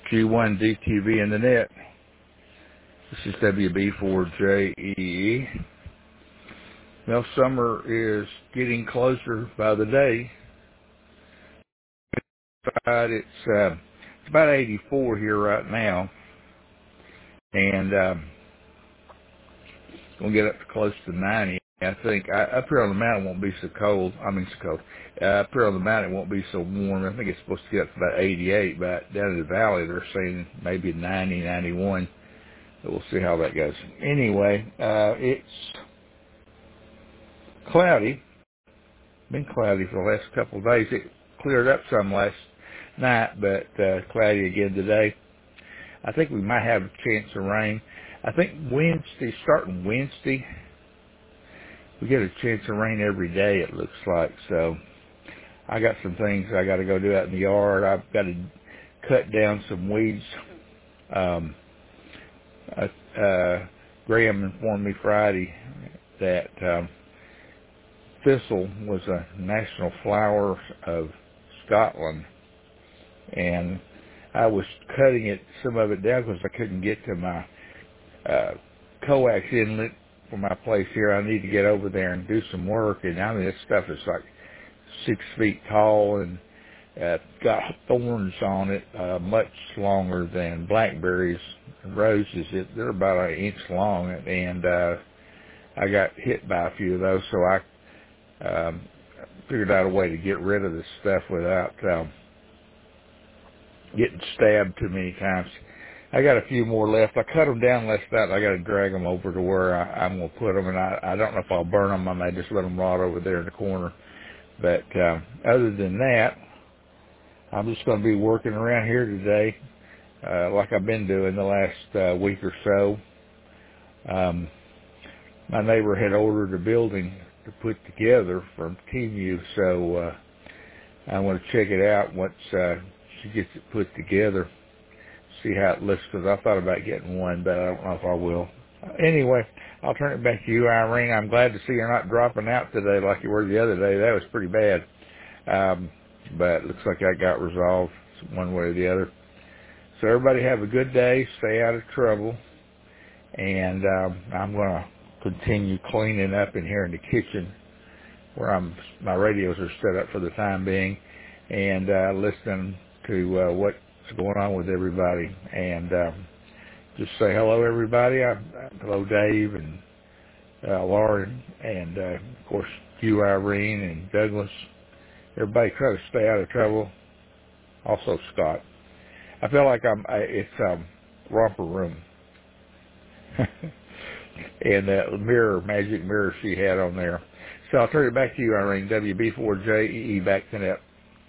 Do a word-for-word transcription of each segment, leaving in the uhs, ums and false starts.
G one D T V and the net. This is W B four J E E. Well, summer is getting closer by the day. But it's uh, it's about eighty-four here right now, and um, gonna get up to close to ninety. I think I, up here on the mountain it won't be so cold. I mean, so cold. Uh, up here on the mountain it won't be so warm. I think it's supposed to get up to about eighty-eight, but down in the valley they're saying maybe ninety, ninety-one. So we'll see how that goes. Anyway, uh, it's cloudy. Been cloudy for the last couple of days. It cleared up some last night, but uh, cloudy again today. I think we might have a chance of rain. I think Wednesday, starting Wednesday, we get a chance of rain every day, it looks like. So I got some things I got to go do out in the yard. I've got to cut down some weeds. Um, uh, uh, Graham informed me Friday that um, thistle was a national flower of Scotland, and I was cutting it, some of it down because I couldn't get to my uh, coax inlet for my place here. I need to get over there and do some work, and I mean this stuff is like six feet tall and uh, got thorns on it, uh, much longer than blackberries and roses. It, they're about an inch long, and uh, I got hit by a few of those, so I um, figured out a way to get rid of this stuff without um, getting stabbed too many times. I got a few more left. I cut them down last night. I got to drag them over to where I, I'm going to put them, and I, I don't know if I'll burn them. I may just let them rot over there in the corner. But um, other than that, I'm just going to be working around here today, uh, like I've been doing the last uh, week or so. Um, my neighbor had ordered a building to put together from T-Muse, so uh, I want to check it out once uh, she gets it put together, see how it looks, because I thought about getting one, but I don't know if I will. Uh, anyway, I'll turn it back to you, Irene. I'm glad to see you're not dropping out today like you were the other day. That was pretty bad. Um, but it looks like that got resolved one way or the other. So everybody have a good day. Stay out of trouble. And um, I'm going to continue cleaning up in here in the kitchen where I'm. My radios are set up for the time being, and uh, listening to uh, what's going on with everybody. And um, just say hello, everybody. I, I, hello, Dave and uh, Lauren, and uh, of course you, Irene, and Douglas. Everybody try to stay out of trouble. Also, Scott. I feel like I'm. I, it's um, romper room, and that mirror, magic mirror she had on there. So I'll turn it back to you, Irene. W B four J E E back to net.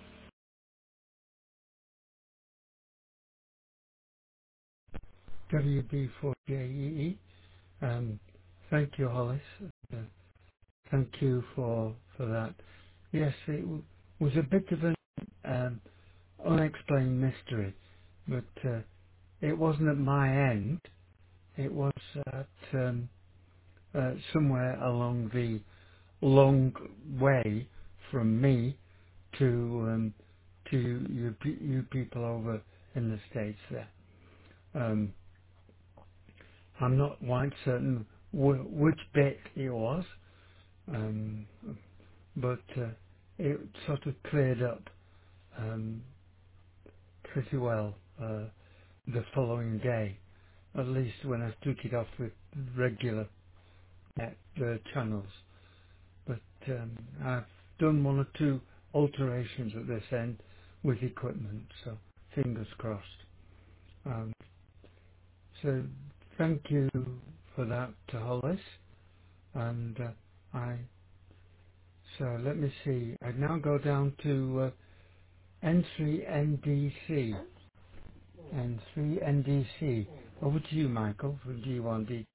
W B four J E E. Um, thank you, Hollis. Uh, thank you for for that. Yes, it w- was a bit of an um, unexplained mystery, but uh, it wasn't at my end. It was at um, uh, somewhere along the long way from me to um, to you, pe- you people over in the States there. Um, I'm not quite certain w- which bit it was, um, but uh, it sort of cleared up um, pretty well uh, the following day, at least when I took it off with regular net uh, channels. But um, I've done one or two alterations at this end with equipment, so fingers crossed. Um, so thank you for that, to Hollis, and uh, I. So let me see. I now go down to uh, N three N D C. N three N D C. Over to you, Michael, from G one D.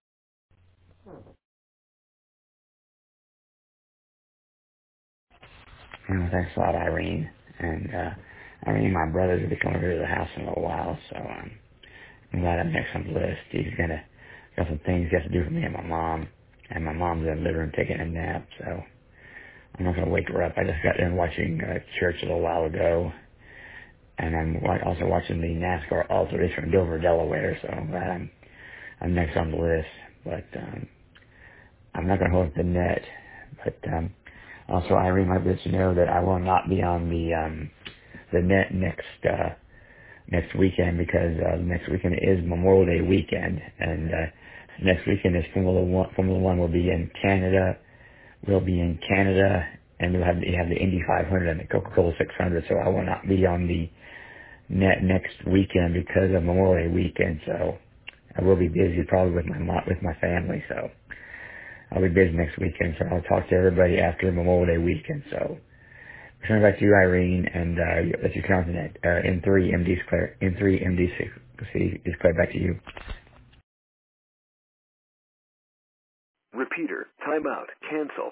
And thanks a lot, Irene. And uh, Irene, my brothers will be coming over to the house in a little while, so um, I'm glad I'm next on the list. He's gonna got some things he has to do for me and my mom, and my mom's in the living room taking a nap, so I'm not gonna wake her up. I just got done watching uh, church a little while ago, and I'm wa- also watching the NASCAR Ultra Race from Dover, Delaware. So I'm glad I'm I'm next on the list. But um, I'm not going to hold the net. But um, also, Irene, might let you know that I will not be on the um, the net next uh, next weekend because uh, next weekend is Memorial Day weekend, and uh, next weekend is Formula One. Formula One will be in Canada. We'll be in Canada, and we'll have you have the Indy five hundred and the Coca-Cola six hundred. So I will not be on the net next weekend because of Memorial Day weekend. So I will be busy probably with my mo- with my family. So I'll be busy next weekend. So I'll talk to everybody after Memorial Day weekend. So turn it back to you, Irene, and uh, let you count on it. Uh, in three, M D Square. In three, M D six. See, is clear. Back to you. Repeater. Timeout. Cancel.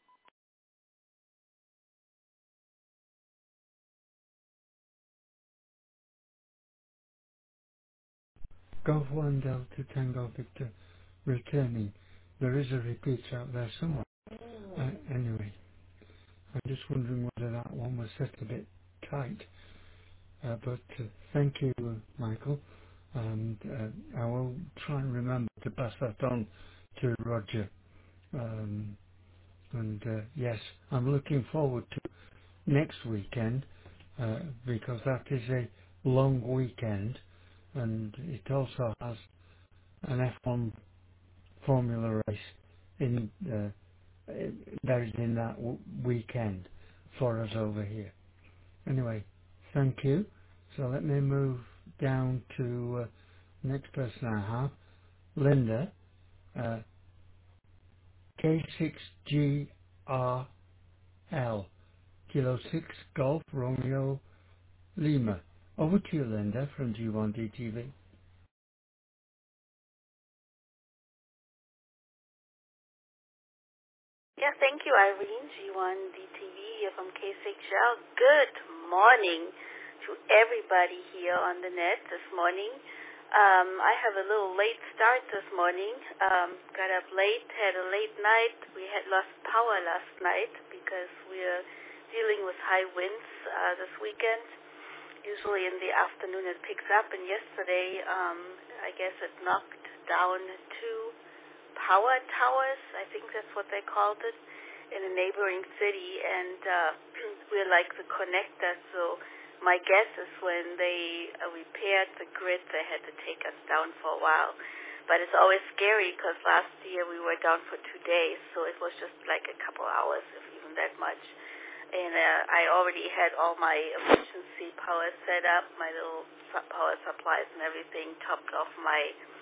Golf one Delta Tango Victor returning. There is a repeater out there somewhere. Uh, anyway, I'm just wondering whether that one was set a bit tight. Uh, but uh, thank you, uh, Michael. And uh, I will try and remember to pass that on to Roger. Um, and uh, yes, I'm looking forward to next weekend uh, because that is a long weekend, and it also has an F one Formula race in uh, buried in that w- weekend for us over here. Anyway, thank you. So let me move down to uh, next person I have, Linda, uh, K six G R L, Kilo six Golf Romeo Lima. Over to you, Linda, from G one D T V. Yeah, thank you, Irene. G one D T V here from K six L. Good morning to everybody here on the net this morning. Um, I have a little late start this morning. Um, got up late, had a late night. We had lost power last night because we're dealing with high winds uh, this weekend. Usually in the afternoon it picks up, and yesterday um, I guess it knocked down two power towers, I think that's what they called it, in a neighboring city, and uh, we're like the connector, so my guess is when they uh, repaired the grid, they had to take us down for a while. But it's always scary because last year we were down for two days, so it was just like a couple hours, if even that much. And uh, I already had all my emergency power set up, my little su- power supplies and everything, topped off my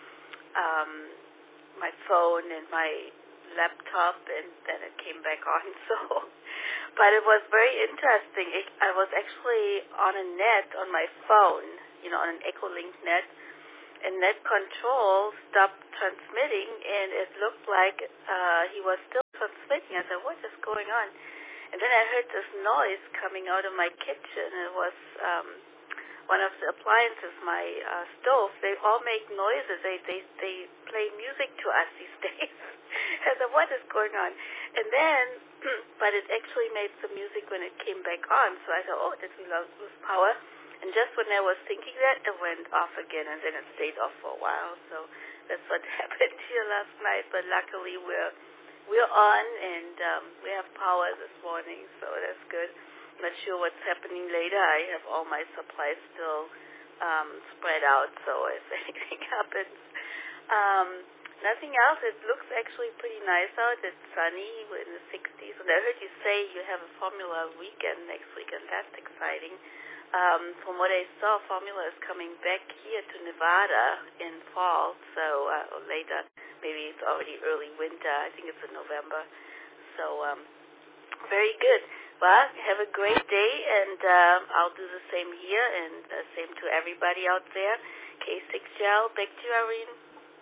um, my phone and my laptop, and then it came back on. So, but it was very interesting. It, I was actually on a net on my phone, you know, on an Echolink net, and net control stopped transmitting, and it looked like uh, he was still transmitting. I said, what is going on? And then I heard this noise coming out of my kitchen. It was um, one of the appliances, my uh, stove. They all make noises. They they they play music to us these days. I said, what is going on? And then, but it actually made some music when it came back on. So I thought, oh, did we lose lose power? And just when I was thinking that, it went off again, and then it stayed off for a while. So that's what happened here last night. But luckily, we're we're on, and um, we have power this morning, so that's good. Not sure what's happening later. I have all my supplies still um, spread out, so if anything happens. Um, nothing else. It looks actually pretty nice out. It's sunny. We're in the sixties. And I heard you say you have a Formula weekend next weekend. That's exciting. Um, from what I saw, Formula is coming back here to Nevada in fall, so uh, or later. Maybe it's already early winter. I think it's in November. So um, very good. Well, have a great day, and uh, I'll do the same here, and the same to everybody out there. K six L, back to you, Irene.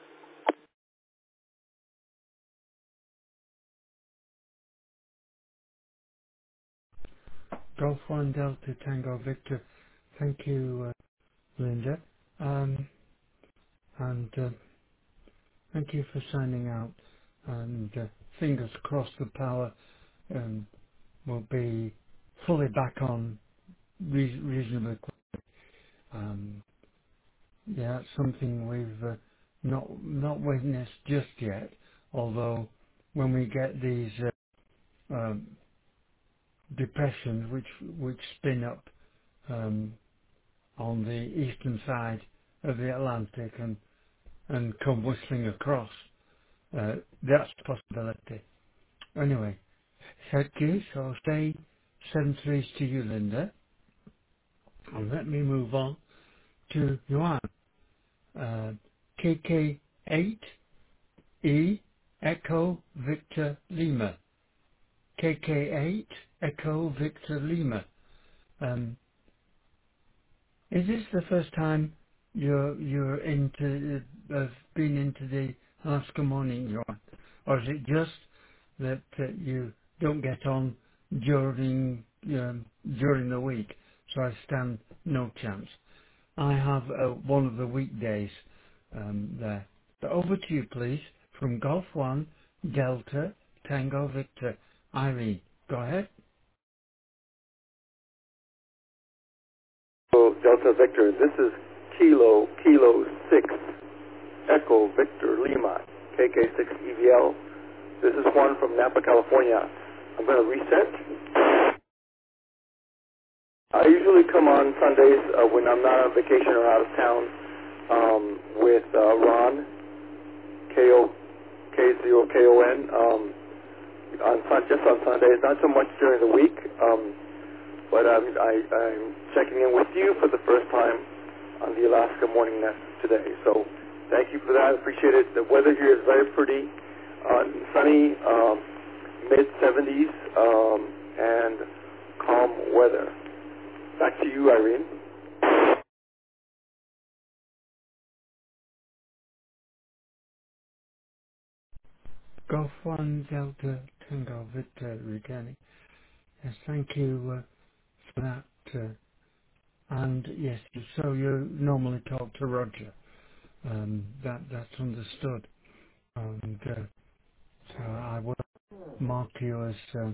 Golf one Delta Tango Victor. Thank you, uh, Linda. Um, and uh, thank you for signing out. And uh, fingers crossed the power um, will be fully back on re- reasonably quick. yeah, it's something we've uh, not not witnessed just yet. Although when we get these uh, um, depressions which which spin up um, on the eastern side of the Atlantic and and come whistling across, uh, that's a possibility. Anyway, thank you. So I'll say seven threes to you, Linda, and let me move on to Yuan. Uh, K K eight E Echo Victor Lima. K K eight Echo Victor Lima. Um, is this the first time you're you're into uh, have been into the Alaska Morning, Yuan, or is it just that uh, you don't get on during um, during the week? So I stand no chance. I have uh, one of the weekdays um, there. But over to you, please, from Golf One Delta Tango Victor. Irene, go ahead. So Delta Victor, this is Kilo Kilo six Echo Victor Lima K K six E V L. This is Juan from Napa, California. I'm going to reset. I usually come on Sundays uh, when I'm not on vacation or out of town um, with uh, Ron K O K zero K O N um, on sun, just on Sundays, not so much during the week. Um, But um, I, I'm checking in with you for the first time on the Alaska Morning Nest today. So thank you for that. I appreciate it. The weather here is very pretty, uh, sunny, um, mid seventies, um, and calm weather. Back to you, Irene. Golf One Delta Tango Victor returning. Yes, thank you uh, for that. Uh, and yes, so you normally talk to Roger. Um, that that's understood. And uh, so I will mark you as uh,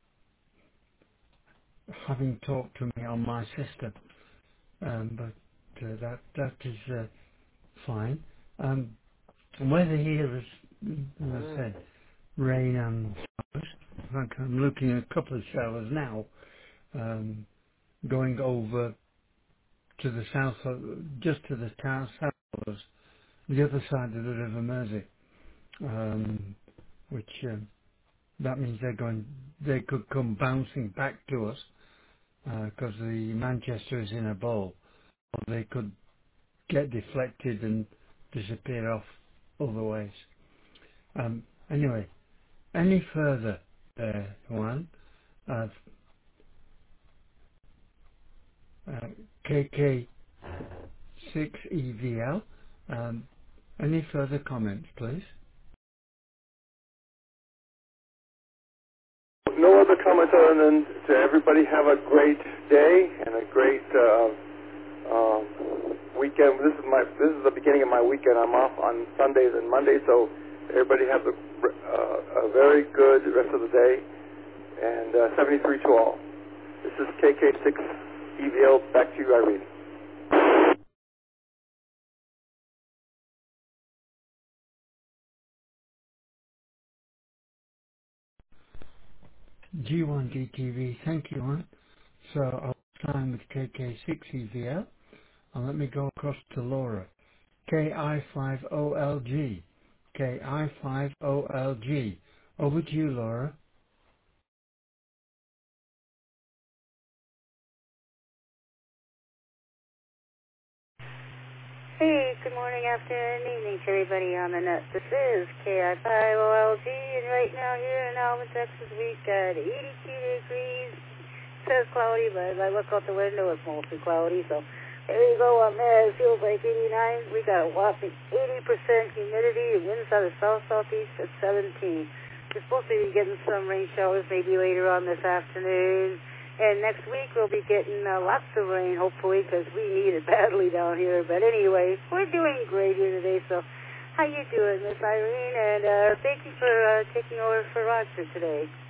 having talked to me on my system. Um, but uh, that that is uh, fine. Um, weather here is, as I said, rain and showers. In fact, I'm looking at a couple of showers now, um, going over to the south, of, just to the town south of us, the other side of the River Mersey, um, which um, that means they're going, they could come bouncing back to us because uh, the Manchester is in a bowl, or they could get deflected and disappear off other ways. Um, anyway, any further there, Juan? Uh, uh, K K six E V L. Um, any further comments, please? No other comments other than to everybody have a great day and a great uh, um, weekend. This is my this is the beginning of my weekend. I'm off on Sundays and Mondays, so everybody have a, uh, a very good rest of the day. And uh, seventy-three to all. This is K K six E V L. Back to you, Irene. G one D T V, thank you, Juan. So I'll sign with K K six E V L, and let me go across to Laura. K I five O L G. K I five O L G. Over to you, Laura. Hey, good morning, afternoon, evening to everybody on the net. This is K I five O L G, and right now here in Alvin, Texas, we've got eighty-two degrees. It says cloudy, but as I look out the window, it's mostly cloudy, so there you go on there. It feels like eighty-nine. We got a whopping eighty percent humidity, and winds out of south-southeast at seventeen. We're supposed to be getting some rain showers maybe later on this afternoon. And next week we'll be getting uh, lots of rain, hopefully, because we need it badly down here. But anyway, we're doing great here today. So how you doing, Miss Irene? And uh, thank you for uh, taking over for Roger today.